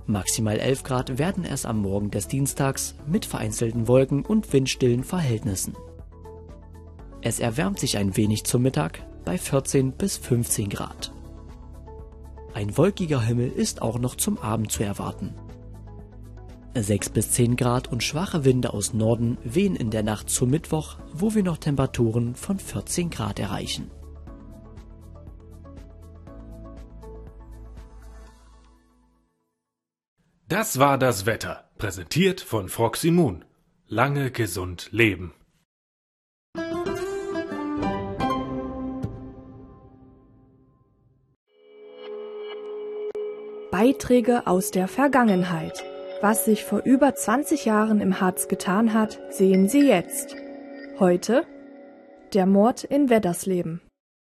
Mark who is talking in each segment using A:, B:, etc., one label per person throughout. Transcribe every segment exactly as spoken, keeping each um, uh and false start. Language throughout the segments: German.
A: Maximal elf Grad werden es am Morgen des Dienstags mit vereinzelten Wolken und windstillen Verhältnissen. Es erwärmt sich ein wenig zum Mittag bei vierzehn bis fünfzehn Grad. Ein wolkiger Himmel ist auch noch zum Abend zu erwarten. sechs bis zehn Grad und schwache Winde aus Norden wehen in der Nacht zum Mittwoch, wo wir noch Temperaturen von vierzehn Grad erreichen.
B: Das war das Wetter, präsentiert von Froximmun. Lange gesund leben.
C: Beiträge aus der Vergangenheit. Was sich vor über zwanzig Jahren im Harz getan hat, sehen Sie jetzt. Heute der Mord in Weddersleben.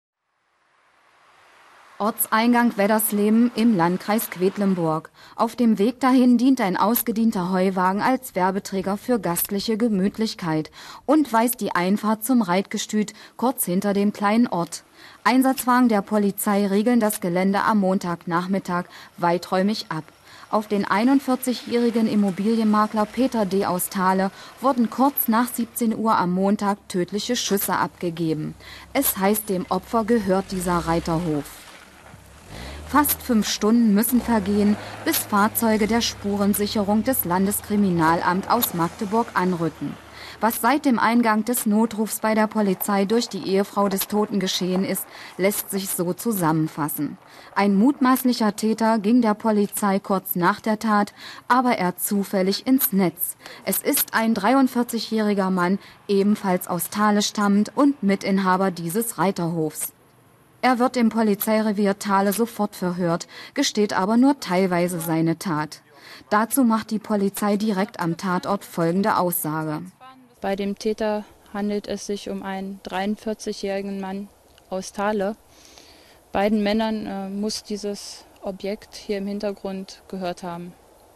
D: Ortseingang Weddersleben im Landkreis Quedlinburg. Auf dem Weg dahin dient ein ausgedienter Heuwagen als Werbeträger für gastliche Gemütlichkeit und weist die Einfahrt zum Reitgestüt kurz hinter dem kleinen Ort. Einsatzwagen der Polizei riegeln das Gelände am Montagnachmittag weiträumig ab. Auf den einundvierzigjährigen Immobilienmakler Peter D. aus Thale wurden kurz nach siebzehn Uhr am Montag tödliche Schüsse abgegeben. Es heißt, dem Opfer gehört dieser Reiterhof. Fast fünf Stunden müssen vergehen, bis Fahrzeuge der Spurensicherung des Landeskriminalamts aus Magdeburg anrücken. Was seit dem Eingang des Notrufs bei der Polizei durch die Ehefrau des Toten geschehen ist, lässt sich so zusammenfassen. Ein mutmaßlicher Täter ging der Polizei kurz nach der Tat, aber er zufällig ins Netz. Es ist ein dreiundvierzigjähriger Mann, ebenfalls aus Thale stammend und Mitinhaber dieses Reiterhofs. Er wird im Polizeirevier Thale sofort verhört, gesteht aber nur teilweise seine Tat. Dazu macht die Polizei direkt am Tatort folgende Aussage.
E: Bei dem Täter handelt es sich um einen dreiundvierzigjährigen Mann aus Thale. Beiden Männern äh, muss dieses Objekt hier im Hintergrund gehört haben.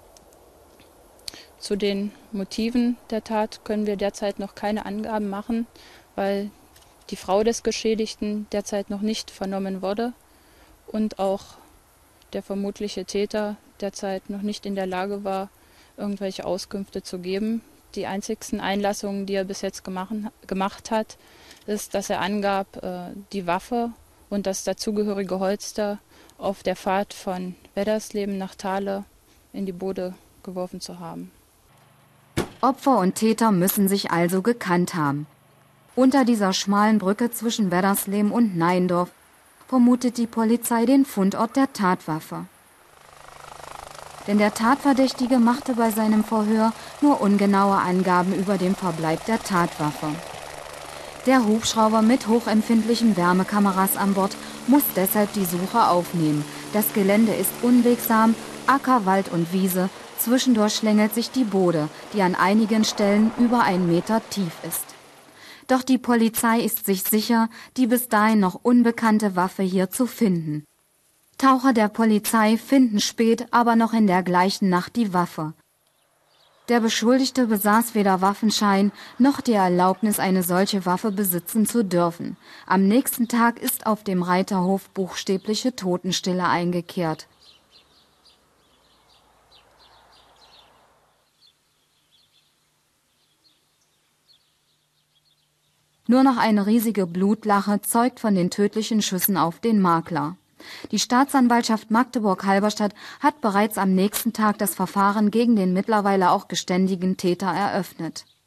E: Zu den Motiven der Tat können wir derzeit noch keine Angaben machen, weil die Frau des Geschädigten derzeit noch nicht vernommen wurde und auch der vermutliche Täter derzeit noch nicht in der Lage war, irgendwelche Auskünfte zu geben. Die einzigsten Einlassungen, die er bis jetzt gemacht hat, ist, dass er angab, die Waffe und das dazugehörige Holster auf der Fahrt von Weddersleben nach Thale in die Bode geworfen zu haben.
D: Opfer und Täter müssen sich also gekannt haben. Unter dieser schmalen Brücke zwischen Weddersleben und Neindorf vermutet die Polizei den Fundort der Tatwaffe. Denn der Tatverdächtige machte bei seinem Verhör nur ungenaue Angaben über den Verbleib der Tatwaffe. Der Hubschrauber mit hochempfindlichen Wärmekameras an Bord muss deshalb die Suche aufnehmen. Das Gelände ist unwegsam, Acker, Wald und Wiese. Zwischendurch schlängelt sich die Bode, die an einigen Stellen über einen Meter tief ist. Doch die Polizei ist sich sicher, die bis dahin noch unbekannte Waffe hier zu finden. Taucher der Polizei finden spät, aber noch in der gleichen Nacht die Waffe. Der Beschuldigte besaß weder Waffenschein noch die Erlaubnis, eine solche Waffe besitzen zu dürfen. Am nächsten Tag ist auf dem Reiterhof buchstäbliche Totenstille eingekehrt. Nur noch eine riesige Blutlache zeugt von den tödlichen Schüssen auf den Makler. Die Staatsanwaltschaft Magdeburg-Halberstadt hat bereits am nächsten Tag das Verfahren gegen den mittlerweile auch geständigen Täter eröffnet.